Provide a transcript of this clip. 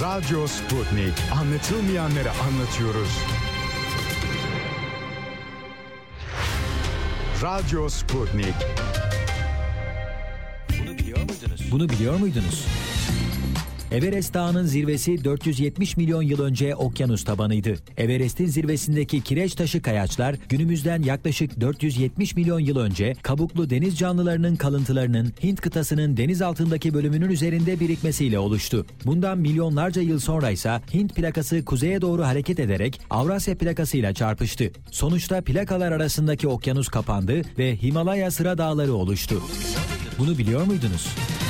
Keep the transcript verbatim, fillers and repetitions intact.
Radyo Sputnik. Anlatılmayanları anlatıyoruz. Radyo Sputnik. Bunu biliyor muydunuz? Bunu biliyor muydunuz? Everest Dağı'nın zirvesi dört yüz yetmiş milyon yıl önce okyanus tabanıydı. Everest'in zirvesindeki kireç taşı kayaçlar günümüzden yaklaşık dört yüz yetmiş milyon yıl önce kabuklu deniz canlılarının kalıntılarının Hint kıtasının deniz altındaki bölümünün üzerinde birikmesiyle oluştu. Bundan milyonlarca yıl sonra ise Hint plakası kuzeye doğru hareket ederek Avrasya plakasıyla çarpıştı. Sonuçta plakalar arasındaki okyanus kapandı ve Himalaya sıra dağları oluştu. Bunu biliyor muydunuz?